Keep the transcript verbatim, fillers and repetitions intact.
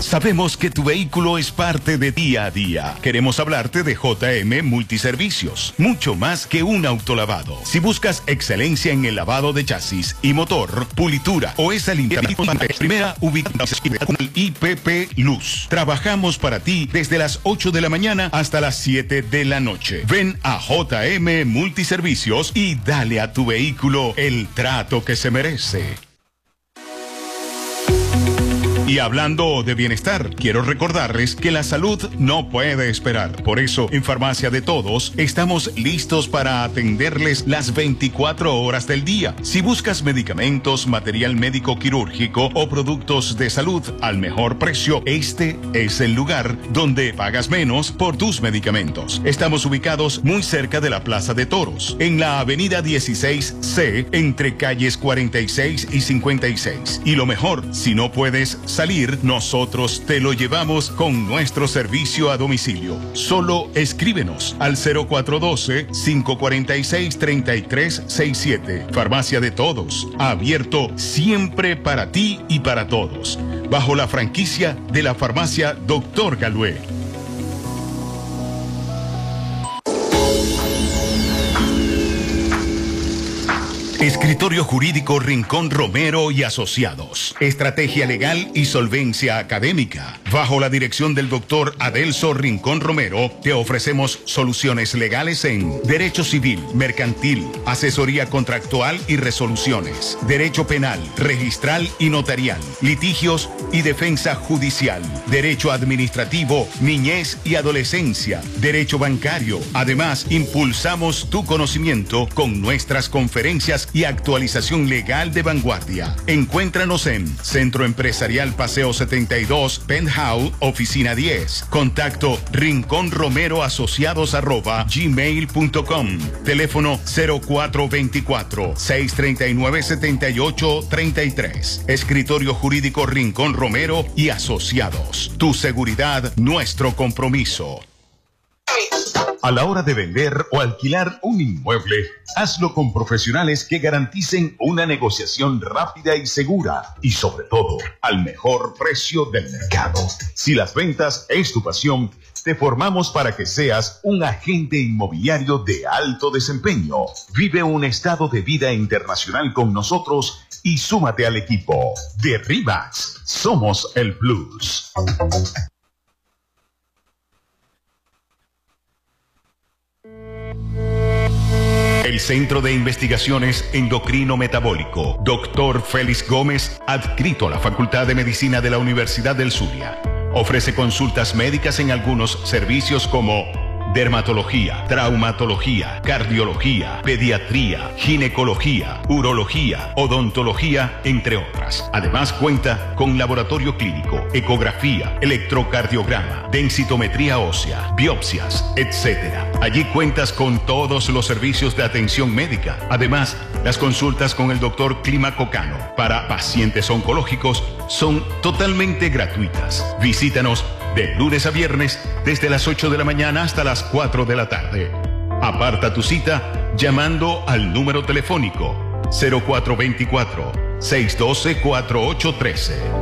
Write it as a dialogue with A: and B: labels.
A: Sabemos que tu vehículo es parte de día a día. Queremos hablarte de J M Multiservicios, mucho más que un autolavado. Si buscas excelencia en el lavado de chasis y motor, pulitura o esa limpieza primera ubicación con el I P P Luz. Trabajamos para ti desde las ocho de la mañana hasta las siete de la noche. Ven a J M Multiservicios y dale a tu vehículo el trato que se merece. Y hablando de bienestar, quiero recordarles que la salud no puede esperar. Por eso, en Farmacia de Todos, estamos listos para atenderles las veinticuatro horas del día. Si buscas medicamentos, material médico quirúrgico o productos de salud al mejor precio, este es el lugar donde pagas menos por tus medicamentos. Estamos ubicados muy cerca de la Plaza de Toros, en la avenida dieciséis C, entre calles cuarenta y seis y cincuenta y seis. Y lo mejor, si no puedes salir, nosotros te lo llevamos con nuestro servicio a domicilio. Solo escríbenos al cero cuatro uno dos, cinco cuatro seis, tres tres seis siete. Farmacia de Todos, abierto siempre para ti y para todos. Bajo la franquicia de la farmacia Doctor Galué. Escritorio Jurídico Rincón Romero y Asociados. Estrategia legal y solvencia académica. Bajo la dirección del doctor Adelso Rincón Romero, te ofrecemos soluciones legales en derecho civil, mercantil, asesoría contractual y resoluciones, derecho penal, registral y notarial, litigios y defensa judicial, derecho administrativo, niñez y adolescencia, derecho bancario. Además, impulsamos tu conocimiento con nuestras conferencias y actualización legal de vanguardia. Encuéntranos en Centro Empresarial Paseo setenta y dos, Penthouse, Oficina diez. Contacto rincón romero asociados arroba gmail punto com. Teléfono cero cuatro dos cuatro, seis tres nueve, siete ocho tres tres. Escritorio Jurídico Rincón Romero y Asociados. Tu seguridad, nuestro compromiso. A la hora de vender o alquilar un inmueble, hazlo con profesionales que garanticen una negociación rápida y segura y, sobre todo, al mejor precio del mercado. Si las ventas es tu pasión, te formamos para que seas un agente inmobiliario de alto desempeño. Vive un estado de vida internacional con nosotros y súmate al equipo de RE/MAX. Somos el Plus. El Centro de Investigaciones Endocrino Metabólico, doctor Félix Gómez, adscrito a la Facultad de Medicina de la Universidad del Zulia, ofrece consultas médicas en algunos servicios como dermatología, traumatología, cardiología, pediatría, ginecología, urología, odontología, entre otras. Además cuenta con laboratorio clínico, ecografía, electrocardiograma, densitometría ósea, biopsias, etcétera. Allí cuentas con todos los servicios de atención médica. Además, las consultas con el doctor Clímaco Cano para pacientes oncológicos son totalmente gratuitas. Visítanos de lunes a viernes desde las ocho de la mañana hasta las cuatro de la tarde. Aparta tu cita llamando al número telefónico cero cuatro dos cuatro, seis uno dos, cuatro ocho uno tres.